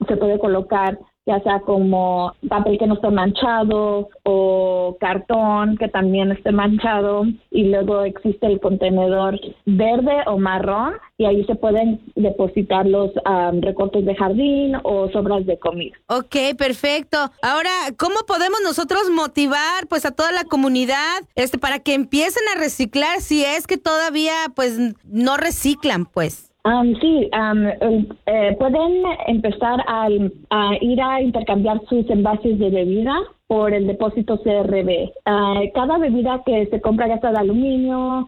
se puede colocar ya sea como papel que no esté manchado o cartón que también esté manchado, y luego existe el contenedor verde o marrón y ahí se pueden depositar los recortes de jardín o sobras de comida. Ok, perfecto. Ahora, ¿cómo podemos nosotros motivar pues a toda la comunidad para que empiecen a reciclar si es que todavía pues no reciclan pues? Pueden empezar a ir a intercambiar sus envases de bebida por el depósito CRB. Cada bebida que se compra, ya sea de aluminio,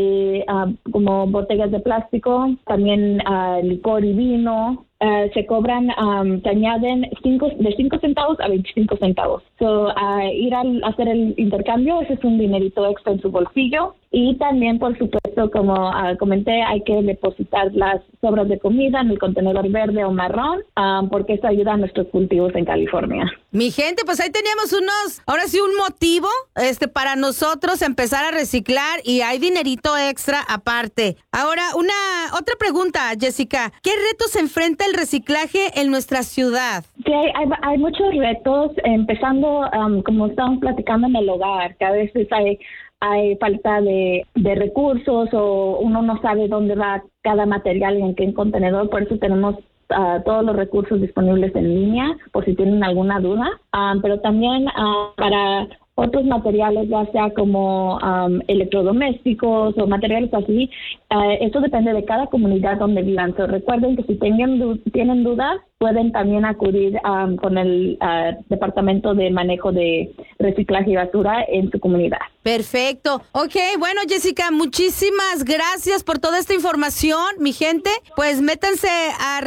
como botellas de plástico, también licor y vino, se cobran, se añaden de 5 centavos a 25 centavos. Ir a hacer el intercambio, ese es un dinerito extra en su bolsillo. Y también, por supuesto, como comenté, hay que depositar las sobras de comida en el contenedor verde o marrón, porque eso ayuda a nuestros cultivos en California. Mi gente, pues ahí teníamos ahora sí un motivo para nosotros empezar a reciclar, y hay dinerito extra aparte. Ahora, otra pregunta, Jessica. ¿Qué retos enfrenta el reciclaje en nuestra ciudad? Sí, hay muchos retos, empezando, como estamos platicando, en el hogar, que a veces hay falta de recursos, o uno no sabe dónde va cada material y en qué contenedor. Por eso tenemos todos los recursos disponibles en línea, por si tienen alguna duda. Pero también para otros materiales, ya sea como electrodomésticos o materiales así, eso depende de cada comunidad donde vivan. Recuerden que si tienen dudas, pueden también acudir con el Departamento de Manejo de Reciclaje y Basura en su comunidad. Perfecto. Ok, bueno, Jessica, muchísimas gracias por toda esta información, mi gente. Pues métanse a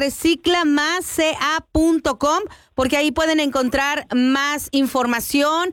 reciclamasca.com, porque ahí pueden encontrar más información.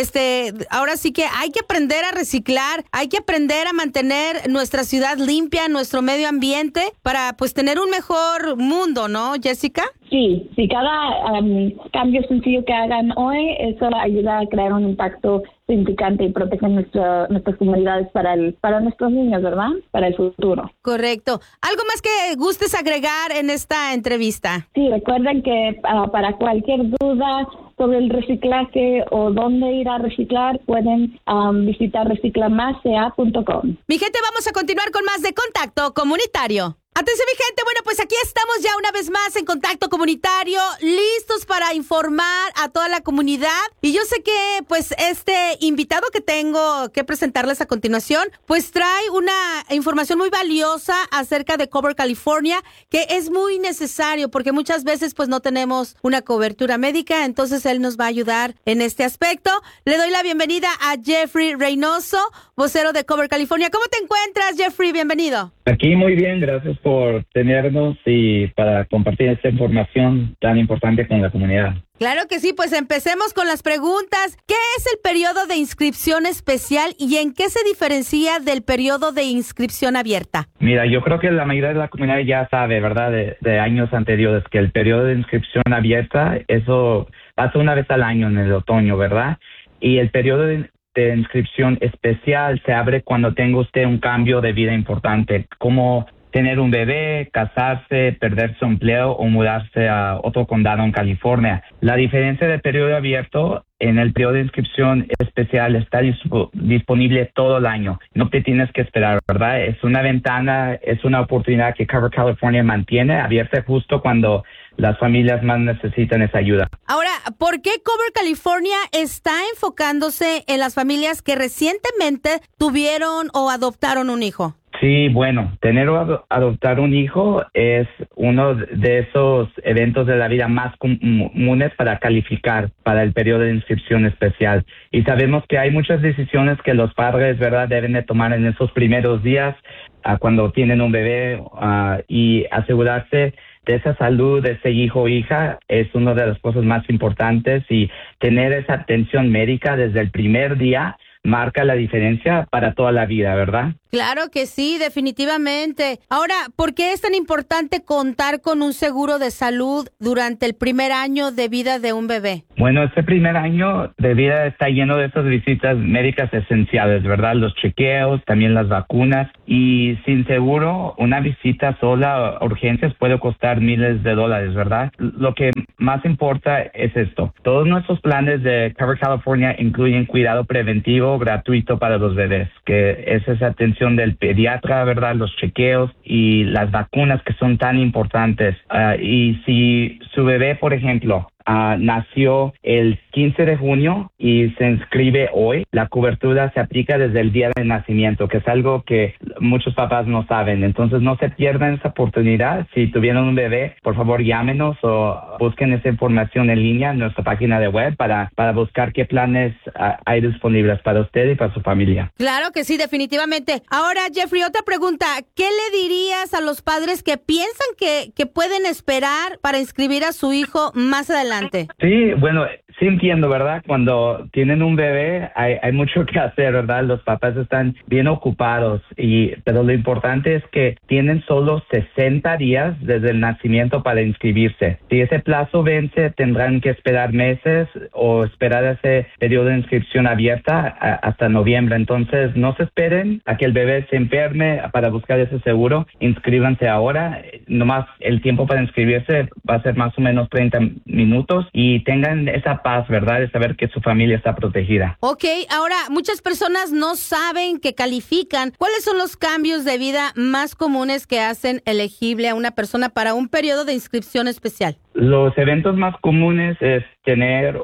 Ahora sí que hay que aprender a reciclar, hay que aprender a mantener nuestra ciudad limpia, nuestro medio ambiente, para pues tener un mejor mundo, ¿no, Jessica? Sí, cada cambio sencillo que hagan hoy, eso ayuda a crear un impacto significante y protege nuestras comunidades para nuestros niños, ¿verdad? Para el futuro. Correcto. ¿Algo más que gustes agregar en esta entrevista? Sí, recuerden que para cualquier duda sobre el reciclaje o dónde ir a reciclar, pueden visitar reciclamasca.com. Mi gente, vamos a continuar con más de Contacto Comunitario. Atención, mi gente, bueno, pues aquí estamos ya una vez más en Contacto Comunitario, listos para informar a toda la comunidad. Y yo sé que, pues, este invitado que tengo que presentarles a continuación, pues trae una información muy valiosa acerca de Cover California, que es muy necesario porque muchas veces, pues, no tenemos una cobertura médica. Entonces, él nos va a ayudar en este aspecto. Le doy la bienvenida a Jeffrey Reynoso, vocero de Cover California. ¿Cómo te encuentras, Jeffrey? Bienvenido. Aquí muy bien, gracias por tenernos y para compartir esta información tan importante con la comunidad. Claro que sí, pues empecemos con las preguntas. ¿Qué es el periodo de inscripción especial y en qué se diferencia del periodo de inscripción abierta? Mira, yo creo que la mayoría de la comunidad ya sabe, ¿verdad?, de años anteriores, que el periodo de inscripción abierta, eso pasa una vez al año en el otoño, ¿verdad? Y el periodo de inscripción especial se abre cuando tenga usted un cambio de vida importante, como tener un bebé, casarse, perder su empleo o mudarse a otro condado en California. La diferencia del periodo abierto: en el periodo de inscripción especial está disponible todo el año. No te tienes que esperar, ¿verdad? Es una ventana, es una oportunidad que Cover California mantiene abierta justo cuando las familias más necesitan esa ayuda. Ahora, ¿por qué Cover California está enfocándose en las familias que recientemente tuvieron o adoptaron un hijo? Sí, bueno, tener o adoptar un hijo es uno de esos eventos de la vida más comunes para calificar para el periodo de inscripción especial. Y sabemos que hay muchas decisiones que los padres, ¿verdad?, deben de tomar en esos primeros días cuando tienen un bebé, y asegurarse de esa salud de ese hijo o hija es una de las cosas más importantes, y tener esa atención médica desde el primer día marca la diferencia para toda la vida, ¿verdad? Claro que sí, definitivamente. Ahora, ¿por qué es tan importante contar con un seguro de salud durante el primer año de vida de un bebé? Bueno, este primer año de vida está lleno de esas visitas médicas esenciales, ¿verdad? Los chequeos, también las vacunas. Y sin seguro, una visita sola a urgencias puede costar miles de dólares, ¿verdad? Lo que más importa es esto. Todos nuestros planes de Cover California incluyen cuidado preventivo gratuito para los bebés, que es esa atención del pediatra, ¿verdad? Los chequeos y las vacunas que son tan importantes. Y si su bebé, por ejemplo, nació el 15 de junio y se inscribe hoy, la cobertura se aplica desde el día de nacimiento, que es algo que muchos papás no saben. Entonces no se pierdan esa oportunidad. Si tuvieron un bebé, por favor llámenos o busquen esa información en línea en nuestra página de web para buscar qué planes hay disponibles para usted y para su familia. Claro que sí, definitivamente. Ahora, Jeffrey, otra pregunta. ¿Qué le dirías a los padres que piensan que pueden esperar para inscribir a su hijo más adelante? Sí, bueno, sí entiendo, ¿verdad? Cuando tienen un bebé hay mucho que hacer, ¿verdad? Los papás están bien ocupados, pero lo importante es que tienen solo 60 días desde el nacimiento para inscribirse. Si ese plazo vence, tendrán que esperar meses o esperar ese periodo de inscripción abierta hasta noviembre. Entonces, no se esperen a que el bebé se enferme para buscar ese seguro. Inscríbanse ahora. Nomás el tiempo para inscribirse va a ser más o menos 30 minutos y tengan esa paz, ¿verdad? De saber que su familia está protegida. Ok, ahora, muchas personas no saben que califican. ¿Cuáles son los cambios de vida más comunes que hacen elegible a una persona para un periodo de inscripción especial? Los eventos más comunes es tener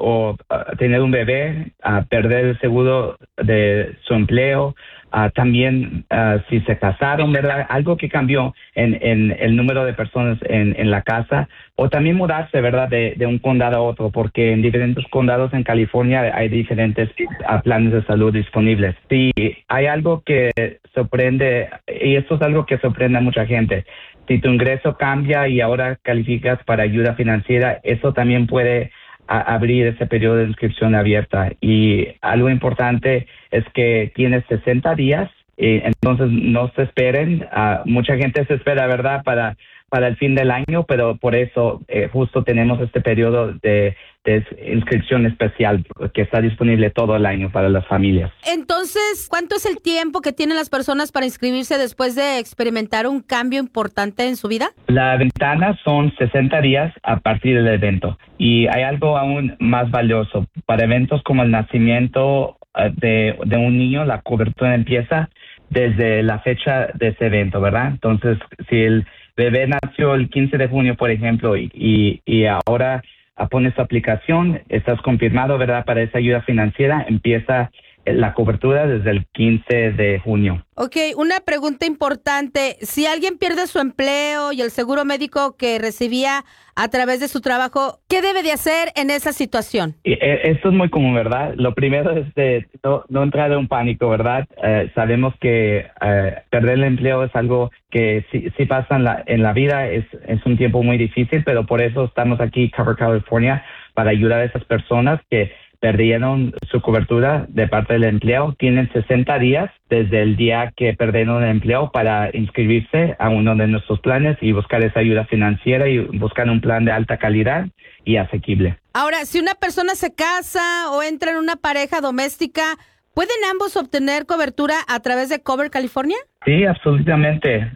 un bebé, perder el seguro de su empleo, también si se casaron, ¿verdad? Algo que cambió en el número de personas en la casa, o también mudarse, ¿verdad? De un condado a otro, porque en diferentes condados en California hay diferentes planes de salud disponibles. Si hay algo que sorprende, y esto es algo que sorprende a mucha gente, si tu ingreso cambia y ahora calificas para ayuda financiera, eso también puede abrir ese periodo de inscripción abierta. Y algo importante es que tienes 60 días, entonces no se esperen. Mucha gente se espera, ¿verdad?, para el fin del año, pero por eso justo tenemos este periodo de inscripción especial que está disponible todo el año para las familias. Entonces, ¿cuánto es el tiempo que tienen las personas para inscribirse después de experimentar un cambio importante en su vida? La ventana son 60 días a partir del evento. Y hay algo aún más valioso. Para eventos como el nacimiento de un niño, la cobertura empieza desde la fecha de ese evento, ¿verdad? Entonces, si el bebé nació el 15 de junio, por ejemplo, y ahora pones tu aplicación, estás confirmado, ¿verdad?, para esa ayuda financiera, empieza la cobertura desde el 15 de junio. Ok, una pregunta importante. Si alguien pierde su empleo y el seguro médico que recibía a través de su trabajo, ¿qué debe de hacer en esa situación? Esto es muy común, ¿verdad? Lo primero es no entrar en un pánico, ¿verdad? Sabemos que perder el empleo es algo que sí pasa en la vida, es un tiempo muy difícil, pero por eso estamos aquí, Cover California, para ayudar a esas personas que perdieron su cobertura de parte del empleo. Tienen 60 días desde el día que perdieron el empleo para inscribirse a uno de nuestros planes y buscar esa ayuda financiera y buscar un plan de alta calidad y asequible. Ahora, si una persona se casa o entra en una pareja doméstica, ¿pueden ambos obtener cobertura a través de Cover California? Sí, absolutamente.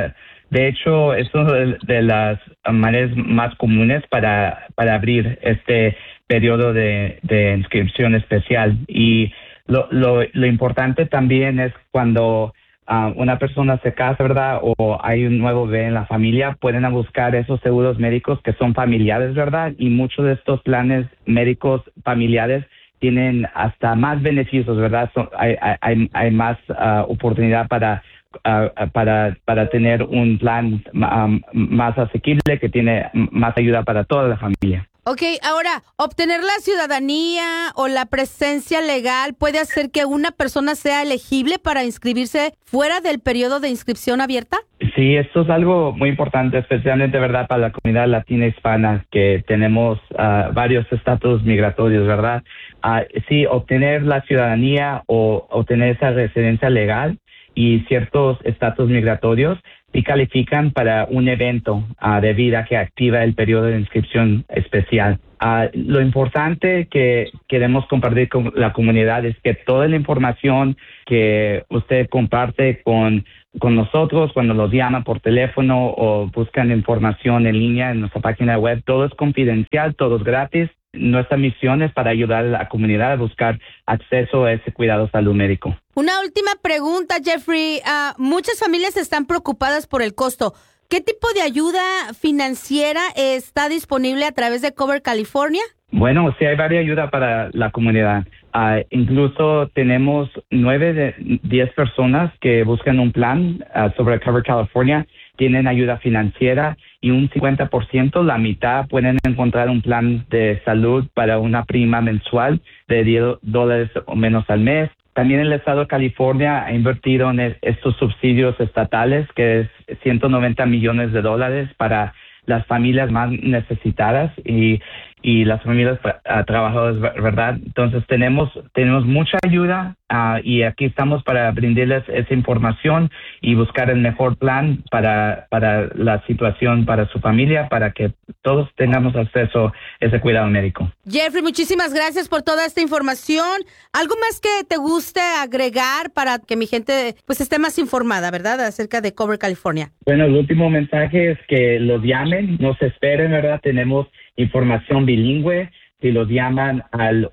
De hecho, es una de las maneras más comunes para abrir este periodo de inscripción especial. Y lo importante también es cuando una persona se casa, ¿verdad?, o hay un nuevo bebé en la familia, pueden buscar esos seguros médicos que son familiares, ¿verdad? Y muchos de estos planes médicos familiares tienen hasta más beneficios, ¿verdad? Hay más oportunidad para tener un plan más asequible que tiene más ayuda para toda la familia. Ok, ahora, ¿obtener la ciudadanía o la presencia legal puede hacer que una persona sea elegible para inscribirse fuera del periodo de inscripción abierta? Sí, esto es algo muy importante, especialmente, ¿verdad?, para la comunidad latina hispana, que tenemos varios estatus migratorios, ¿verdad? Sí, obtener la ciudadanía o obtener esa residencia legal y ciertos estatus migratorios sí califican para un evento de vida que activa el periodo de inscripción especial. Lo importante que queremos compartir con la comunidad es que toda la información que usted comparte con nosotros cuando los llaman por teléfono o buscan información en línea en nuestra página web, todo es confidencial, todo es gratis. Nuestra misión es para ayudar a la comunidad a buscar acceso a ese cuidado de salud médico. Una última pregunta, Jeffrey. Muchas familias están preocupadas por el costo. ¿Qué tipo de ayuda financiera está disponible a través de Cover California? Bueno, sí hay varias ayudas para la comunidad. Incluso tenemos 9 de 10 personas que buscan un plan sobre Cover California. Tienen ayuda financiera y un 50%, la mitad, pueden encontrar un plan de salud para una prima mensual de $10 o menos al mes. También el estado de California ha invertido en estos subsidios estatales, que es $190 millones para las familias más necesitadas y las familias trabajadoras, ¿verdad? Entonces tenemos mucha ayuda y aquí estamos para brindarles esa información y buscar el mejor plan para la situación para su familia, para que todos tengamos acceso a ese cuidado médico. Jeffrey, muchísimas gracias por toda esta información. ¿Algo más que te guste agregar para que mi gente pues esté más informada, verdad, acerca de Cover California? Bueno, el último mensaje es que los llamen, no se esperen, ¿verdad? Tenemos información bilingüe. Si los llaman al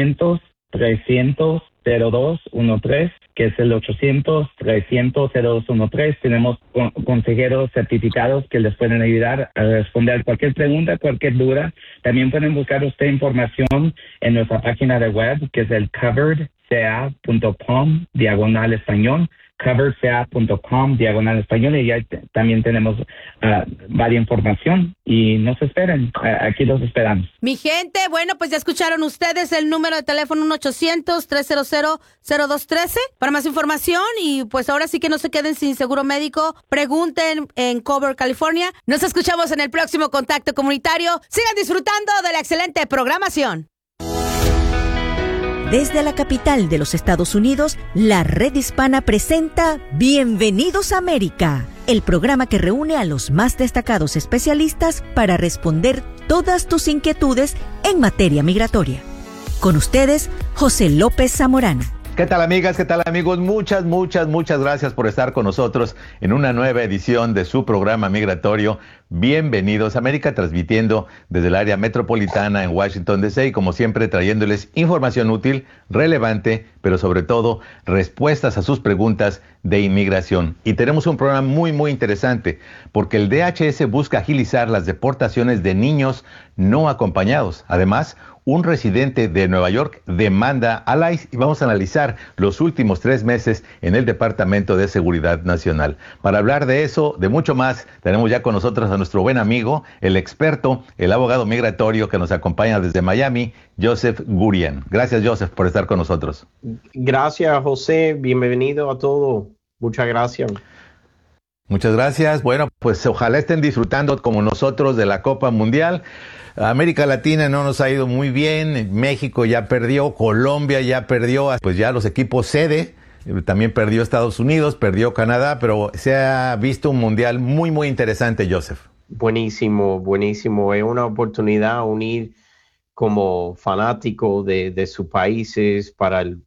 800-300-0213, que es el 800-300-0213, tenemos consejeros certificados que les pueden ayudar a responder cualquier pregunta, cualquier duda. También pueden buscar usted información en nuestra página de web, que es el coveredca.com/español. coveredca.com/español, y ya también tenemos varias información y no se esperen, aquí los esperamos. Mi gente, bueno, pues ya escucharon ustedes el número de teléfono 1-800-300-0213 para más información y pues ahora sí que no se queden sin seguro médico, pregunten en Cover California. Nos escuchamos en el próximo Contacto Comunitario. Sigan disfrutando de la excelente programación. Desde la capital de los Estados Unidos, la Red Hispana presenta Bienvenidos a América, el programa que reúne a los más destacados especialistas para responder todas tus inquietudes en materia migratoria. Con ustedes, José López Zamorano. ¿Qué tal, amigas? ¿Qué tal, amigos? Muchas gracias por estar con nosotros en una nueva edición de su programa migratorio Bienvenidos a América, transmitiendo desde el área metropolitana en Washington, D.C. y como siempre trayéndoles información útil, relevante, pero sobre todo respuestas a sus preguntas de inmigración. Y tenemos un programa muy interesante porque el DHS busca agilizar las deportaciones de niños no acompañados. Además, un residente de Nueva York demanda al ICE y vamos a analizar los últimos 3 meses en el Departamento de Seguridad Nacional. Para hablar de eso, de mucho más, tenemos ya con nosotros a nuestro buen amigo, el experto, el abogado migratorio que nos acompaña desde Miami, Joseph Gurian. Gracias, Joseph, por estar con nosotros. Gracias, José. Bienvenido a todos. Muchas gracias. Muchas gracias. Bueno, pues ojalá estén disfrutando como nosotros de la Copa Mundial. América Latina no nos ha ido muy bien, México ya perdió, Colombia ya perdió, pues ya los equipos sede, también perdió Estados Unidos, perdió Canadá, pero se ha visto un mundial muy interesante, Joseph. Buenísimo. Es una oportunidad unir como fanáticos de sus países para el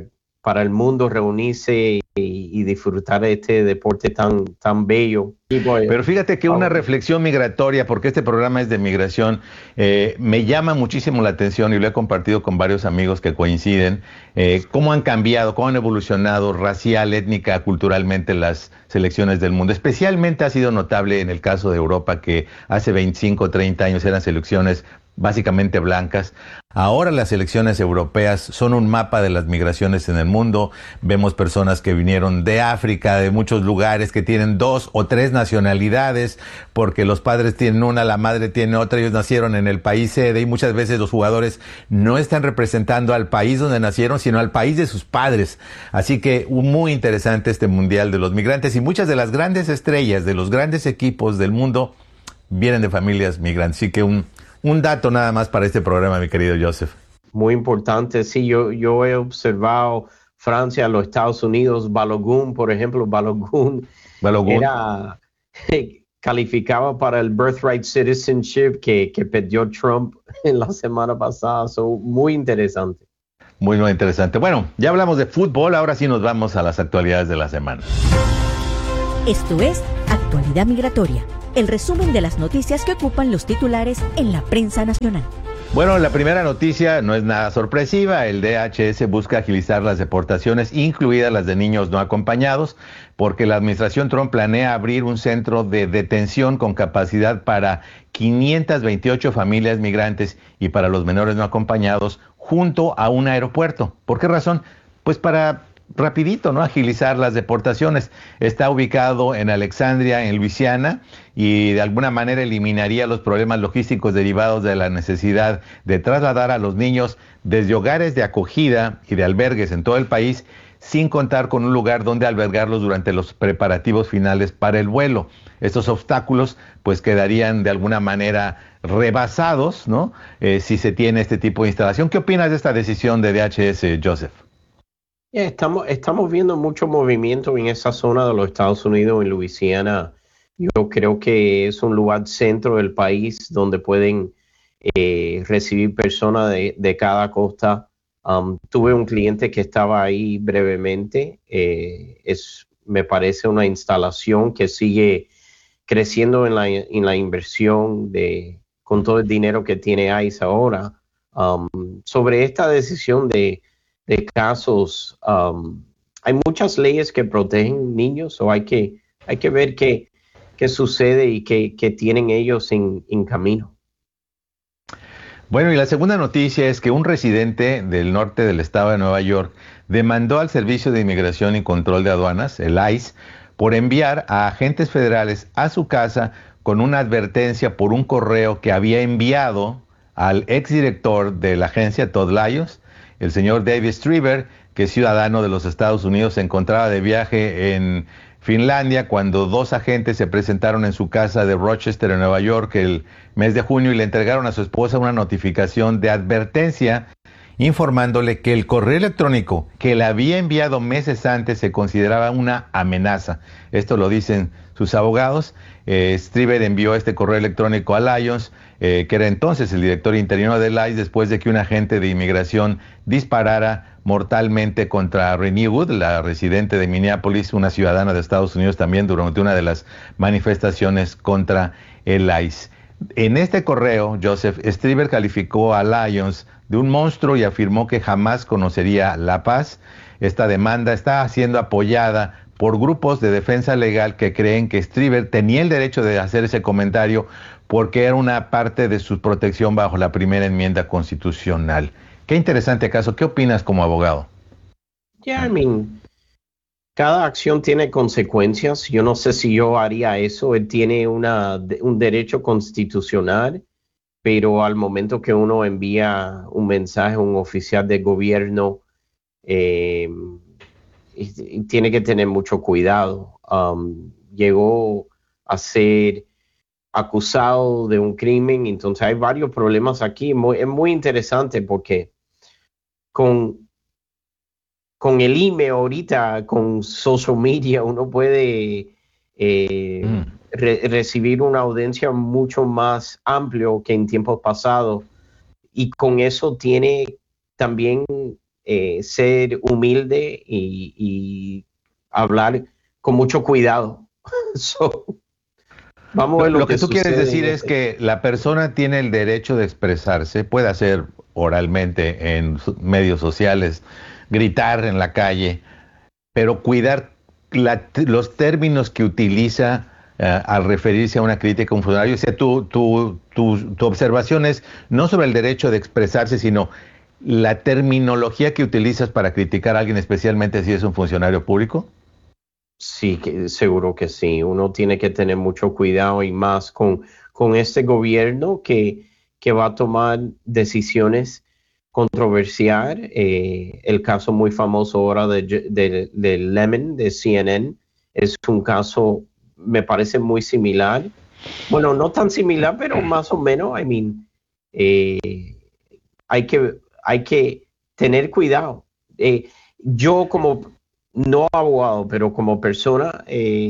mundo, reunirse y disfrutar de este deporte tan bello. Pero fíjate que una reflexión migratoria, porque este programa es de migración, me llama muchísimo la atención y lo he compartido con varios amigos que coinciden, cómo han cambiado, cómo han evolucionado racial, étnica, culturalmente las selecciones del mundo. Especialmente ha sido notable en el caso de Europa, que hace 25, 30 años eran selecciones básicamente blancas. Ahora las elecciones europeas son un mapa de las migraciones en el mundo. Vemos personas que vinieron de África, de muchos lugares, que tienen 2 o 3 nacionalidades, porque los padres tienen una, la madre tiene otra, ellos nacieron en el país sede y muchas veces los jugadores no están representando al país donde nacieron, sino al país de sus padres. Así que muy interesante este Mundial de los Migrantes y muchas de las grandes estrellas de los grandes equipos del mundo vienen de familias migrantes. Así que un dato nada más para este programa, mi querido Joseph. Muy importante, sí, yo he observado Francia, los Estados Unidos. Balogun, por ejemplo, Balogun. Era calificaba para el birthright citizenship que perdió Trump en la semana pasada. Muy interesante. Muy interesante. Bueno, ya hablamos de fútbol, ahora sí nos vamos a las actualidades de la semana. Esto es Actualidad Migratoria, el resumen de las noticias que ocupan los titulares en la prensa nacional. Bueno, la primera noticia no es nada sorpresiva. El DHS busca agilizar las deportaciones, incluidas las de niños no acompañados, porque la administración Trump planea abrir un centro de detención con capacidad para 528 familias migrantes y para los menores no acompañados junto a un aeropuerto. ¿Por qué razón? Pues para rapidito, ¿no? Agilizar las deportaciones. Está ubicado en Alexandria, en Luisiana, y de alguna manera eliminaría los problemas logísticos derivados de la necesidad de trasladar a los niños desde hogares de acogida y de albergues en todo el país, sin contar con un lugar donde albergarlos durante los preparativos finales para el vuelo. Estos obstáculos pues quedarían de alguna manera rebasados, ¿no? Si se tiene este tipo de instalación. ¿Qué opinas de esta decisión de DHS, Joseph? Estamos viendo mucho movimiento en esa zona de los Estados Unidos, en Luisiana. Yo creo que es un lugar centro del país donde pueden recibir personas de cada costa. Tuve un cliente que estaba ahí brevemente. Me parece una instalación que sigue creciendo en la inversión con todo el dinero que tiene ICE ahora. Sobre esta decisión de casos, hay muchas leyes que protegen niños, o hay que ver qué sucede y qué tienen ellos en camino. Bueno, y la segunda noticia es que un residente del norte del estado de Nueva York demandó al Servicio de Inmigración y Control de Aduanas, el ICE, por enviar a agentes federales a su casa con una advertencia por un correo que había enviado al exdirector de la agencia, Todd Lyons. El señor David Strieber, que es ciudadano de los Estados Unidos, se encontraba de viaje en Finlandia cuando dos agentes se presentaron en su casa de Rochester, en Nueva York, el mes de junio, y le entregaron a su esposa una notificación de advertencia informándole que el correo electrónico que le había enviado meses antes se consideraba una amenaza. Esto lo dicen sus abogados. Strieber envió este correo electrónico a Lyons, que era entonces el director interino del ICE, después de que un agente de inmigración disparara mortalmente contra Renee Wood, la residente de Minneapolis, una ciudadana de Estados Unidos también, durante una de las manifestaciones contra el ICE. En este correo, Joseph, Strieber calificó a Lyons de un monstruo y afirmó que jamás conocería la paz. Esta demanda está siendo apoyada por grupos de defensa legal que creen que Strieber tenía el derecho de hacer ese comentario porque era una parte de su protección bajo la primera enmienda constitucional. Qué interesante caso. ¿Qué opinas como abogado? Cada acción tiene consecuencias. Yo no sé si yo haría eso. Él tiene un derecho constitucional, pero al momento que uno envía un mensaje a un oficial de gobierno, tiene que tener mucho cuidado. Llegó a ser acusado de un crimen, entonces hay varios problemas aquí. Es muy interesante porque con el email ahorita, con social media, uno puede recibir una audiencia mucho más amplio que en tiempos pasados, y con eso tiene también ser humilde y hablar con mucho cuidado. Vamos a ver lo que tú sucede. quieres decir es que la persona tiene el derecho de expresarse, puede hacer oralmente en medios sociales, gritar en la calle, pero cuidar los términos que utiliza al referirse a una crítica a un funcionario. O sea, tu observación es no sobre el derecho de expresarse, sino la terminología que utilizas para criticar a alguien, especialmente si es un funcionario público. Sí, seguro que sí. Uno tiene que tener mucho cuidado, y más con este gobierno que va a tomar decisiones controversiales. El caso muy famoso ahora de Lemon, de CNN, es un caso, me parece muy similar. Bueno, no tan similar, pero más o menos. Hay que tener cuidado. yo como, no abogado, pero como persona,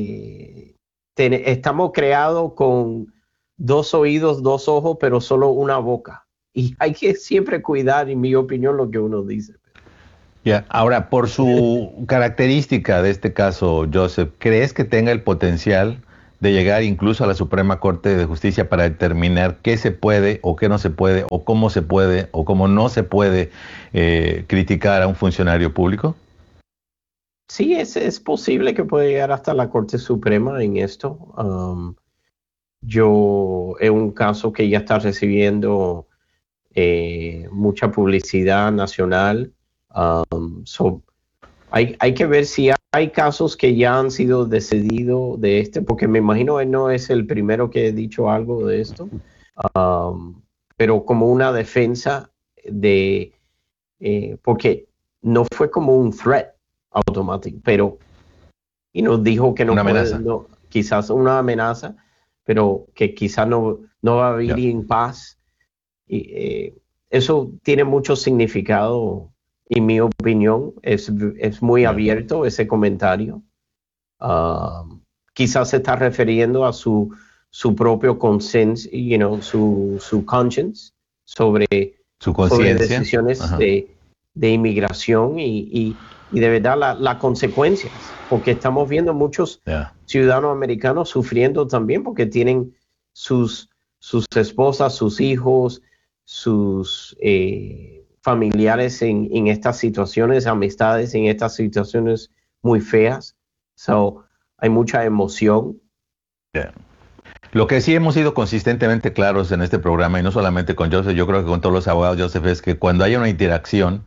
estamos creados con 2 oídos, 2 ojos, pero solo una boca. Y hay que siempre cuidar, en mi opinión, lo que uno dice. Ya. Ahora, por su característica de este caso, Joseph, ¿crees que tenga el potencial de llegar incluso a la Suprema Corte de Justicia para determinar qué se puede o qué no se puede, o cómo se puede o cómo no se puede criticar a un funcionario público? Sí, es posible que pueda llegar hasta la Corte Suprema en esto. Yo, es un caso que ya está recibiendo mucha publicidad nacional. Hay que ver si hay casos que ya han sido decididos de porque me imagino él no es el primero que ha dicho algo de esto, pero como una defensa de, porque no fue como un threat automático, pero y nos dijo que no una puede, amenaza. no, quizás una amenaza, pero que quizás no va a vivir en paz. Y eso tiene mucho significado, en mi opinión. Es muy abierto ese comentario. Quizás se está refiriendo a su propio conscience, su conscience sobre Su conciencia. decisiones de inmigración y de verdad las consecuencias, porque estamos viendo muchos ciudadanos americanos sufriendo también porque tienen sus esposas, sus hijos, sus familiares en estas situaciones, amistades en estas situaciones muy feas. So, hay mucha emoción. Yeah. Lo que sí hemos sido consistentemente claros en este programa, y no solamente con Joseph, yo creo que con todos los abogados, Joseph, es que cuando haya una interacción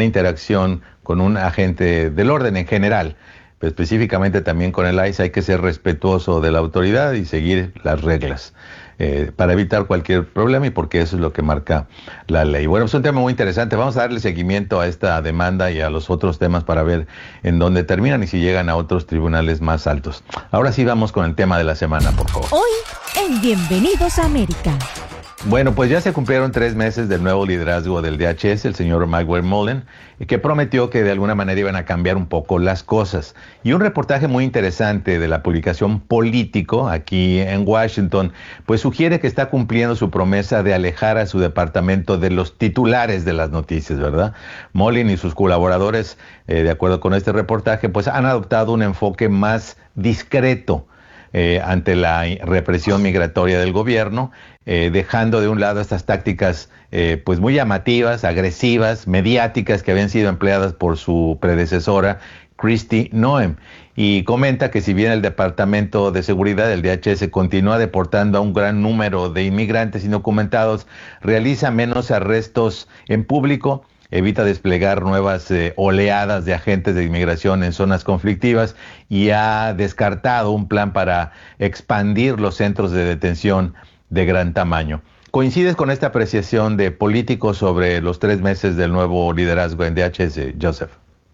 con un agente del orden en general, pero específicamente también con el ICE, hay que ser respetuoso de la autoridad y seguir las reglas para evitar cualquier problema, y porque eso es lo que marca la ley. Bueno, es un tema muy interesante. Vamos a darle seguimiento a esta demanda y a los otros temas para ver en dónde terminan y si llegan a otros tribunales más altos. Ahora sí vamos con el tema de la semana, por favor. Hoy en Bienvenidos a América. Bueno, pues ya se cumplieron 3 meses del nuevo liderazgo del DHS, el señor Michael Mullen, que prometió que de alguna manera iban a cambiar un poco las cosas. Y un reportaje muy interesante de la publicación Político, aquí en Washington, pues sugiere que está cumpliendo su promesa de alejar a su departamento de los titulares de las noticias, ¿verdad? Mullen y sus colaboradores, de acuerdo con este reportaje, pues han adoptado un enfoque más discreto ante la represión migratoria del gobierno, dejando de un lado estas tácticas pues muy llamativas, agresivas, mediáticas que habían sido empleadas por su predecesora, Kristi Noem. Y comenta que si bien el Departamento de Seguridad del DHS continúa deportando a un gran número de inmigrantes indocumentados, realiza menos arrestos en público, evita desplegar nuevas oleadas de agentes de inmigración en zonas conflictivas y ha descartado un plan para expandir los centros de detención de gran tamaño. ¿Coincides con esta apreciación de Político sobre los 3 meses del nuevo liderazgo en DHS, Joseph?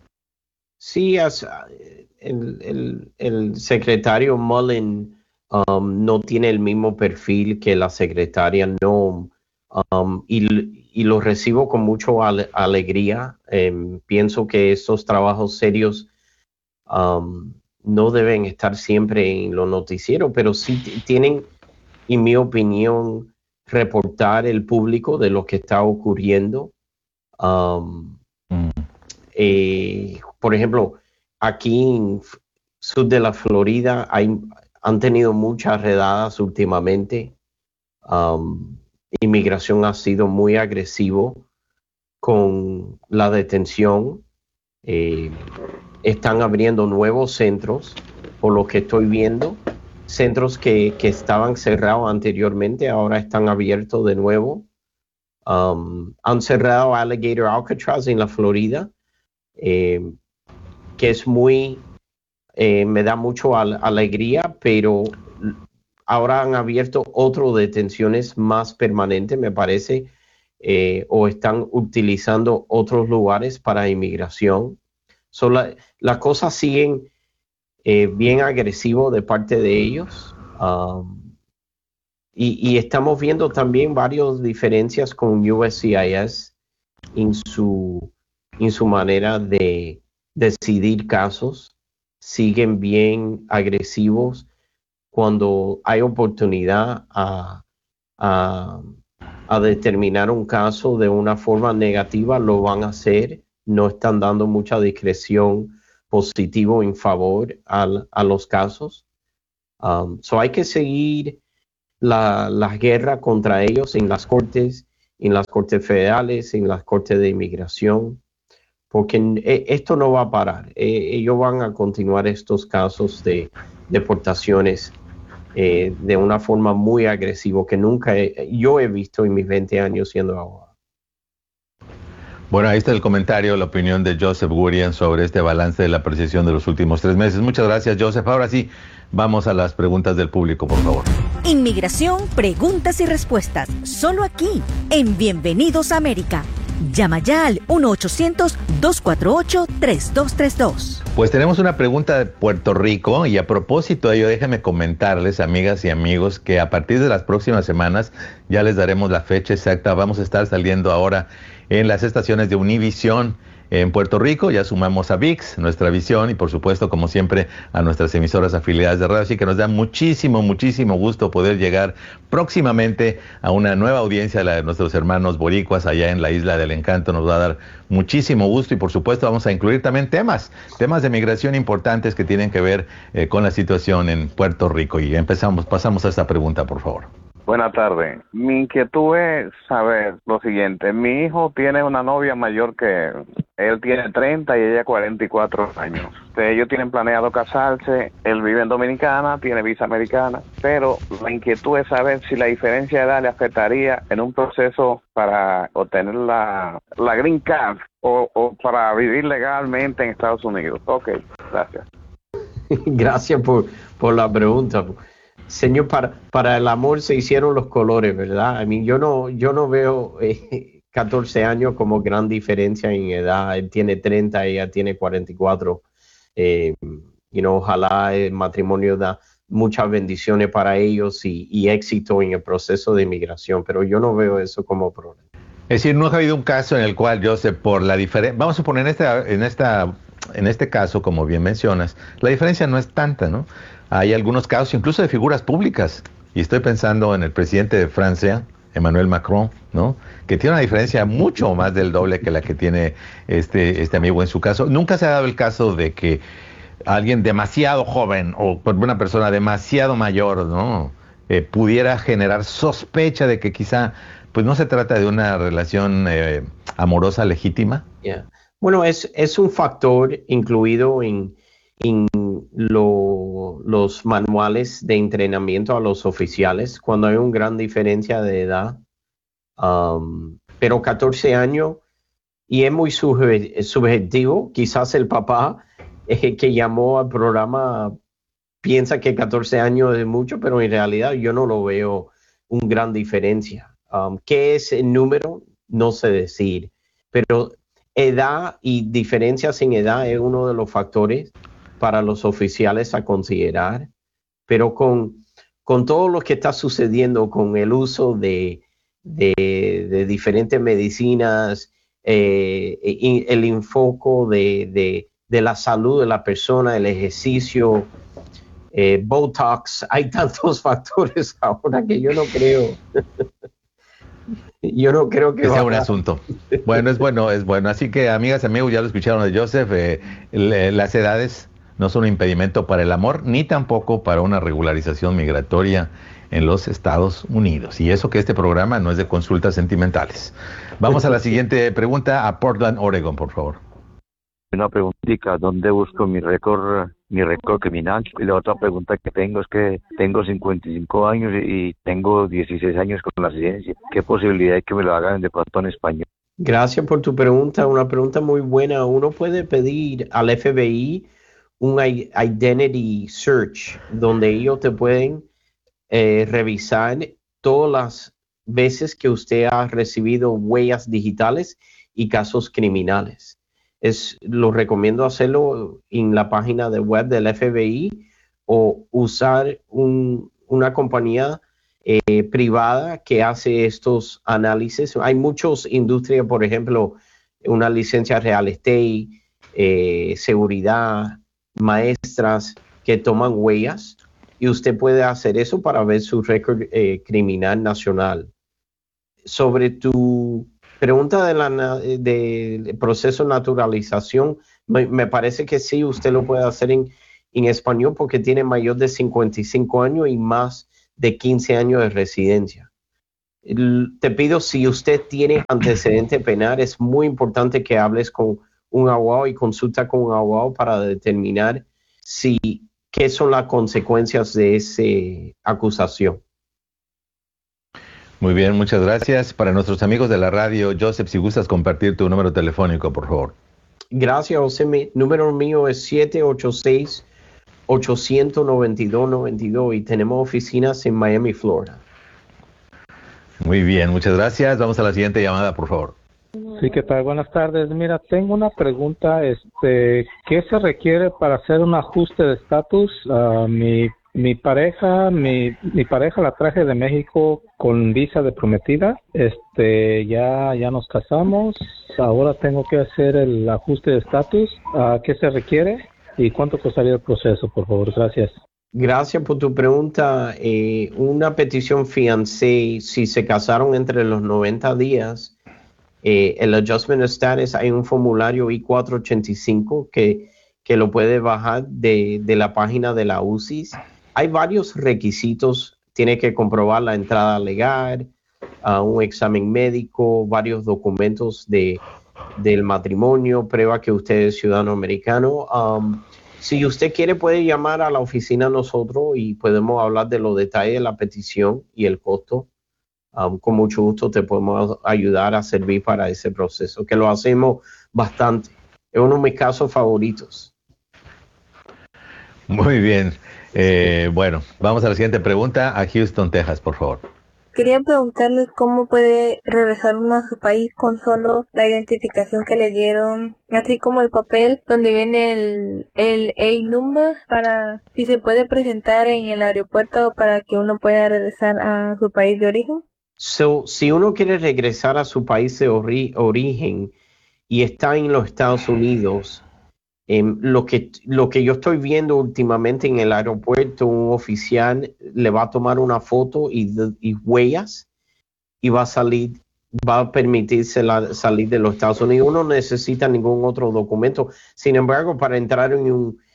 Sí, el secretario Mullen no tiene el mismo perfil que la secretaria Noem, y lo recibo con mucha alegría. Pienso que estos trabajos serios no deben estar siempre en los noticieros, pero sí tienen, en mi opinión, reportar el público de lo que está ocurriendo. Por ejemplo, aquí en sur de la Florida han tenido muchas redadas últimamente. Inmigración ha sido muy agresivo con la detención. Están abriendo nuevos centros, por lo que estoy viendo. Centros que estaban cerrados anteriormente, ahora están abiertos de nuevo. Han cerrado Alligator Alcatraz en la Florida, que es me da mucho alegría, pero ahora han abierto otras detenciones más permanentes, me parece, o están utilizando otros lugares para inmigración. Las cosas siguen bien agresivo de parte de ellos, y estamos viendo también varias diferencias con USCIS en su manera de decidir casos, siguen bien agresivos. Cuando hay oportunidad a determinar un caso de una forma negativa, lo van a hacer. No están dando mucha discreción positivo en favor a los casos. So hay que seguir la guerra contra ellos en las cortes federales, en las cortes de inmigración, porque esto no va a parar. Ellos van a continuar estos casos de deportaciones de una forma muy agresiva que nunca yo he visto en mis 20 años siendo abogado. Bueno, ahí está el comentario, la opinión de Joseph Gurian sobre este balance de la apreciación de los últimos 3 meses. Muchas gracias, Joseph. Ahora sí, vamos a las preguntas del público, por favor. Inmigración, preguntas y respuestas, solo aquí, en Bienvenidos a América. Llama ya al 1-800-248-3232. Pues tenemos una pregunta de Puerto Rico y a propósito de ello, déjenme comentarles, amigas y amigos, que a partir de las próximas semanas ya les daremos la fecha exacta. Vamos a estar saliendo ahora en las estaciones de Univisión en Puerto Rico. Ya sumamos a ViX, nuestra visión, y por supuesto, como siempre, a nuestras emisoras afiliadas de radio. Así que nos da muchísimo gusto poder llegar próximamente a una nueva audiencia, la de nuestros hermanos boricuas allá en la Isla del Encanto. Nos va a dar muchísimo gusto y por supuesto vamos a incluir también temas de migración importantes que tienen que ver con la situación en Puerto Rico. Y pasamos a esta pregunta, por favor. Buenas tardes. Mi inquietud es saber lo siguiente. Mi hijo tiene una novia mayor que él. Él tiene 30 y ella 44 años. Ellos tienen planeado casarse. Él vive en Dominicana, tiene visa americana. Pero la inquietud es saber si la diferencia de edad le afectaría en un proceso para obtener la Green Card o para vivir legalmente en Estados Unidos. Ok, gracias. Gracias por la pregunta. Señor, para el amor se hicieron los colores, ¿verdad? I mean, yo no veo 14 años como gran diferencia en edad. Él tiene 30, ella tiene 44. Ojalá el matrimonio da muchas bendiciones para ellos y éxito en el proceso de inmigración, pero yo no veo eso como problema. Es decir, no ha habido un caso en el cual, Joseph, por la diferencia, vamos a suponer en este caso, como bien mencionas, la diferencia no es tanta, ¿no? Hay algunos casos, incluso de figuras públicas, y estoy pensando en el presidente de Francia, Emmanuel Macron, ¿no? Que tiene una diferencia mucho más del doble que la que tiene este amigo en su caso. Nunca se ha dado el caso de que alguien demasiado joven o una persona demasiado mayor, ¿no? Pudiera generar sospecha de que quizá pues no se trata de una relación amorosa legítima. Yeah. Bueno, es un factor incluido en los manuales de entrenamiento a los oficiales cuando hay una gran diferencia de edad. Pero 14 años, y es muy subjetivo. Quizás el papá que llamó al programa piensa que 14 años es mucho, pero en realidad yo no lo veo una gran diferencia. ¿Qué es el número? No sé decir, pero edad y diferencias en edad es uno de los factores para los oficiales a considerar, pero con todo lo que está sucediendo con el uso de diferentes medicinas, el enfoque de la salud de la persona, el ejercicio, Botox, hay tantos factores ahora que yo no creo que sea un asunto. Bueno, es bueno. Así que, amigas y amigos, ya lo escucharon de Joseph, las edades no son un impedimento para el amor, ni tampoco para una regularización migratoria en los Estados Unidos. Y eso que este programa no es de consultas sentimentales. Vamos a la siguiente pregunta, a Portland, Oregon, por favor. Una preguntita, ¿dónde busco mi récord criminal? Y la otra pregunta que tengo es que tengo 55 años y tengo 16 años con la residencia. ¿Qué posibilidad hay que me lo hagan de pronto en español? Gracias por tu pregunta, una pregunta muy buena. Uno puede pedir al FBI un identity search, donde ellos te pueden revisar todas las veces que usted ha recibido huellas digitales y casos criminales. Lo recomiendo hacerlo en la página de web del FBI o usar una compañía privada que hace estos análisis. Hay muchas industrias, por ejemplo, una licencia real estate, seguridad, maestras que toman huellas, y usted puede hacer eso para ver su récord criminal nacional. Sobre tu pregunta del proceso de naturalización, me parece que sí, usted lo puede hacer en español porque tiene mayor de 55 años y más de 15 años de residencia. Te pido, si usted tiene antecedente penal, es muy importante que hables con un abogado y consulta con un abogado para determinar qué son las consecuencias de esa acusación. Muy bien, muchas gracias. Para nuestros amigos de la radio, Joseph, si gustas compartir tu número telefónico, por favor. Gracias, José. Mi número mío es 786-892-9292 y tenemos oficinas en Miami, Florida. Muy bien, muchas gracias. Vamos a la siguiente llamada, por favor. Sí, ¿qué tal? Buenas tardes. Mira, tengo una pregunta. ¿Qué se requiere para hacer un ajuste de estatus? Mi pareja la traje de México con visa de prometida. Ya nos casamos. Ahora tengo que hacer el ajuste de estatus. ¿Qué se requiere? ¿Y cuánto costaría el proceso, por favor? Gracias. Gracias por tu pregunta. Una petición fiancé, si se casaron entre los 90 días, el Adjustment of Status, hay un formulario I-485 que lo puede bajar de la página de la UCIS. Hay varios requisitos. Tiene que comprobar la entrada legal, un examen médico, varios documentos del matrimonio, prueba que usted es ciudadano americano. Si usted quiere, puede llamar a la oficina a nosotros y podemos hablar de los detalles de la petición y el costo. Con mucho gusto te podemos ayudar a servir para ese proceso, que lo hacemos bastante. Es uno de mis casos favoritos. Muy bien. Bueno, vamos a la siguiente pregunta, a Houston, Texas, por favor. Quería preguntarles cómo puede regresar uno a su país con solo la identificación que le dieron, así como el papel donde viene el A-Number, para si se puede presentar en el aeropuerto para que uno pueda regresar a su país de origen. Si uno quiere regresar a su país de origen y está en los Estados Unidos, lo que yo estoy viendo últimamente en el aeropuerto, un oficial le va a tomar una foto y huellas y va a permitirse salir de los Estados Unidos. Uno no necesita ningún otro documento. Sin embargo, para entrar en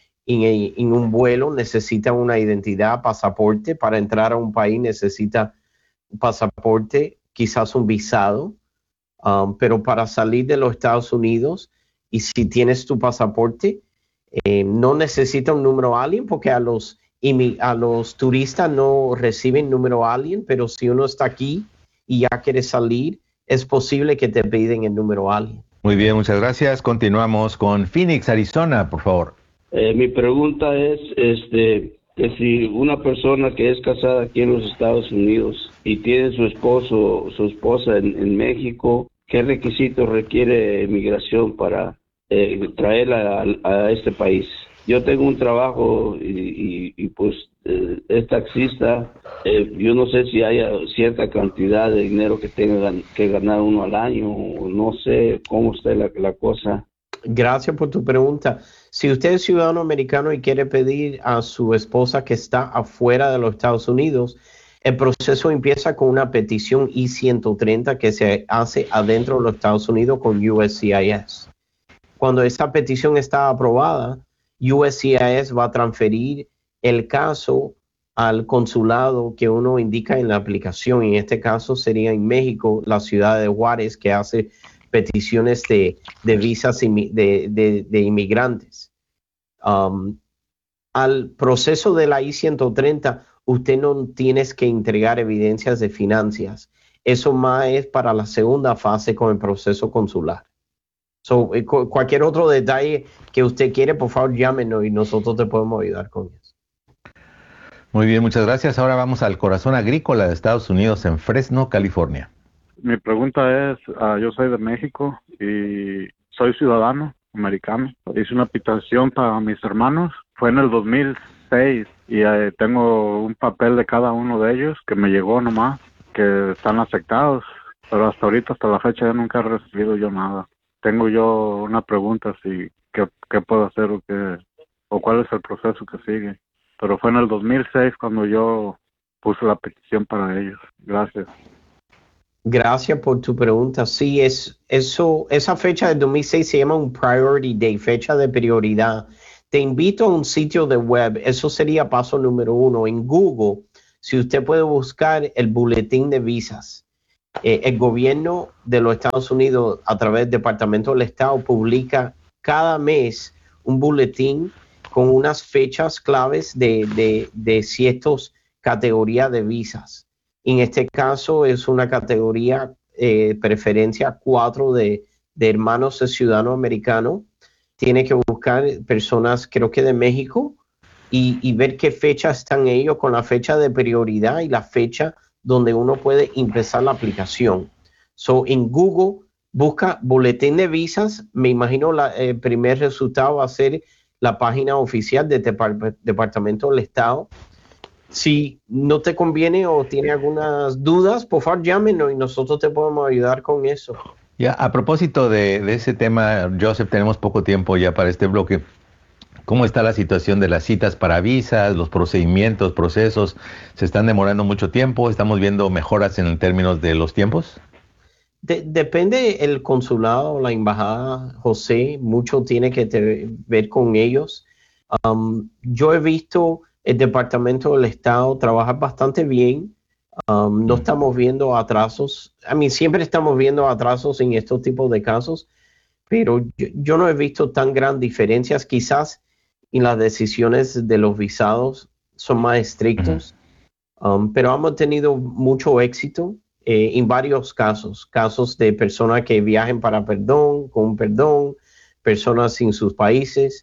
un vuelo necesita una identidad, pasaporte. Para entrar a un país necesita un pasaporte, quizás un visado. Pero para salir de los Estados Unidos, y si tienes tu pasaporte, no necesita un número alien, porque a los turistas no reciben número alien, pero si uno está aquí y ya quiere salir, es posible que te piden el número alien. Muy bien, muchas gracias. Continuamos con Phoenix, Arizona, por favor. Mi pregunta es que si una persona que es casada aquí en los Estados Unidos y tiene su esposa en México, ¿qué requisitos requiere migración para traerla a este país? Yo tengo un trabajo y pues es taxista. Yo no sé si haya cierta cantidad de dinero que tenga que ganar uno al año, o no sé cómo está la cosa. Gracias por tu pregunta. Si usted es ciudadano americano y quiere pedir a su esposa que está afuera de los Estados Unidos, el proceso empieza con una petición I-130 que se hace adentro de los Estados Unidos con USCIS. Cuando esta petición está aprobada, USCIS va a transferir el caso al consulado que uno indica en la aplicación. En este caso sería en México, la ciudad de Juárez, que hace peticiones de visas de inmigrantes. Al proceso de la I-130, usted no tiene que entregar evidencias de finanzas. Eso más es para la segunda fase con el proceso consular. Cualquier otro detalle que usted quiere, por favor, llámenos y nosotros te podemos ayudar con eso. Muy bien, muchas gracias. Ahora vamos al corazón agrícola de Estados Unidos, en Fresno, California. Mi pregunta es, yo soy de México y soy ciudadano americano. Hice una petición para mis hermanos. Fue en el 2006 y tengo un papel de cada uno de ellos que me llegó nomás, que están aceptados. Pero hasta ahorita, hasta la fecha, ya nunca he recibido yo nada. Tengo yo una pregunta, si qué puedo hacer o cuál es el proceso que sigue. Pero fue en el 2006 cuando yo puse la petición para ellos. Gracias. Gracias por tu pregunta. Sí, esa fecha del 2006 se llama un Priority Day, fecha de prioridad. Te invito a un sitio de web, eso sería paso número 1. En Google, si usted puede buscar el boletín de visas, el gobierno de los Estados Unidos, a través del Departamento del Estado, publica cada mes un boletín con unas fechas claves de ciertas categorías de visas. En este caso es una categoría preferencia 4 de hermanos de ciudadanos americanos. Tiene que buscar personas, creo que de México, y ver qué fecha están ellos con la fecha de prioridad y la fecha donde uno puede empezar la aplicación. En Google, busca boletín de visas. Me imagino el primer resultado va a ser la página oficial del Departamento del Estado. Si no te conviene o tiene algunas dudas, por favor llámenos y nosotros te podemos ayudar con eso. Ya, a propósito de ese tema, Joseph, tenemos poco tiempo ya para este bloque. ¿Cómo está la situación de las citas para visas, los procedimientos, procesos? ¿Se están demorando mucho tiempo? ¿Estamos viendo mejoras en términos de los tiempos? Depende el consulado, la embajada, José, mucho tiene que ver con ellos. Yo he visto el Departamento del Estado trabajar bastante bien. No estamos viendo atrasos. Siempre estamos viendo atrasos en estos tipos de casos, pero yo no he visto tan grandes diferencias. Quizás en las decisiones de los visados son más estrictos, pero hemos tenido mucho éxito en varios casos de personas que viajen para con perdón, personas en sus países.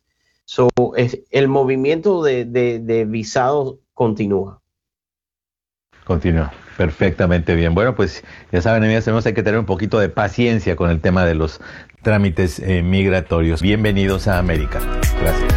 El movimiento de visados continúa. Continúa. Perfectamente bien. Bueno, pues ya saben, amigos, hay que tener un poquito de paciencia con el tema de los trámites migratorios. Bienvenidos a América. Gracias.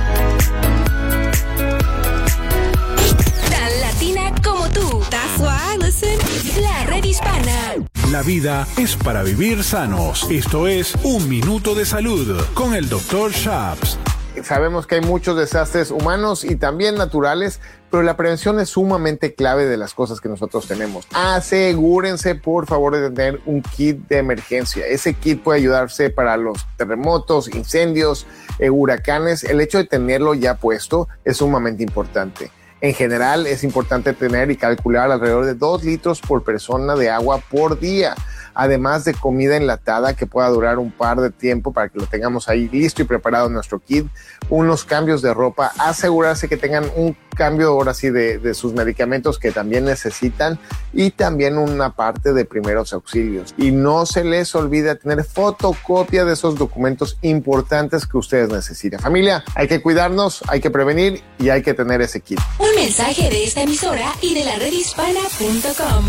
Tan latina como tú. That's why I listen. La Red Hispana. La vida es para vivir sanos. Esto es Un Minuto de Salud con el Dr. Shaps. Sabemos que hay muchos desastres humanos y también naturales, pero la prevención es sumamente clave de las cosas que nosotros tenemos. Asegúrense, por favor, de tener un kit de emergencia. Ese kit puede ayudarse para los terremotos, incendios, huracanes. El hecho de tenerlo ya puesto es sumamente importante. En general, es importante tener y calcular alrededor de 2 litros por persona de agua por día, además de comida enlatada que pueda durar un par de tiempo para que lo tengamos ahí listo y preparado en nuestro kit, unos cambios de ropa, asegurarse que tengan un cambio ahora sí de sus medicamentos que también necesitan y también una parte de primeros auxilios. Y no se les olvide tener fotocopia de esos documentos importantes que ustedes necesitan. Familia, hay que cuidarnos, hay que prevenir y hay que tener ese kit. Un mensaje de esta emisora y de la redhispana.com.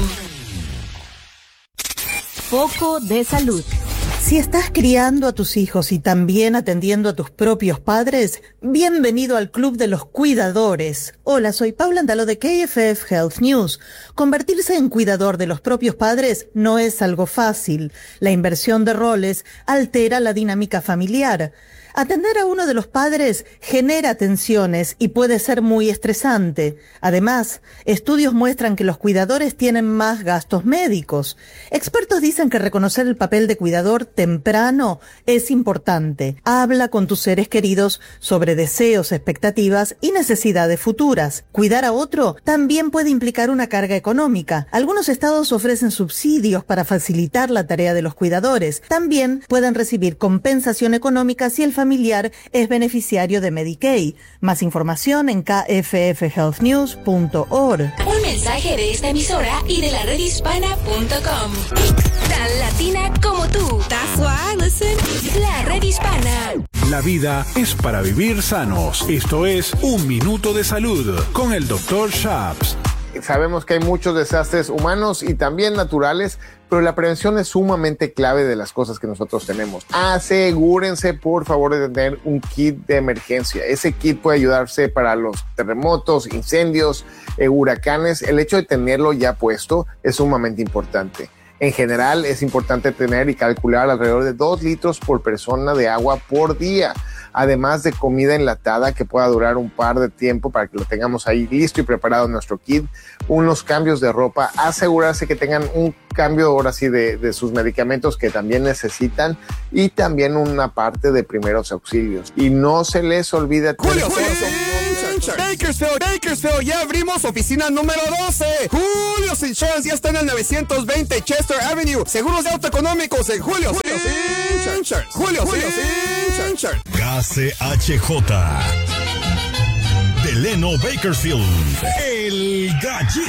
Foco de salud. Si estás criando a tus hijos y también atendiendo a tus propios padres, bienvenido al Club de los Cuidadores. Hola, soy Paula Andalo de KFF Health News. Convertirse en cuidador de los propios padres no es algo fácil. La inversión de roles altera la dinámica familiar. Atender a uno de los padres genera tensiones y puede ser muy estresante. Además, estudios muestran que los cuidadores tienen más gastos médicos. Expertos dicen que reconocer el papel de cuidador temprano es importante. Habla con tus seres queridos sobre deseos, expectativas y necesidades futuras. Cuidar a otro también puede implicar una carga económica. Algunos estados ofrecen subsidios para facilitar la tarea de los cuidadores. También pueden recibir compensación económica si el familiar es beneficiario de Medicaid. Más información en kffhealthnews.org. Un mensaje de esta emisora y de la redhispana.com. Tan latina como tú. That's why I listen. La Red Hispana. La vida es para vivir sanos. Esto es Un Minuto de Salud con el Dr. Shaps. Sabemos que hay muchos desastres humanos y también naturales, pero la prevención es sumamente clave de las cosas que nosotros tenemos. Asegúrense, por favor, de tener un kit de emergencia. Ese kit puede ayudarse para los terremotos, incendios, huracanes. El hecho de tenerlo ya puesto es sumamente importante. En general, es importante tener y calcular alrededor de 2 litros por persona de agua por día, además de comida enlatada que pueda durar un par de tiempo para que lo tengamos ahí listo y preparado en nuestro kit, unos cambios de ropa, asegurarse que tengan un cambio ahora sí de sus medicamentos que también necesitan y también una parte de primeros auxilios. Y no se les olvide... Bakersfield, ya abrimos oficina número 12. Julio's Insurance ya está en el 920 Chester Avenue. Seguros de auto económicos en Julio's Insurance. Julio's Insurance. KCHJ. Delano Bakersfield, el gallito.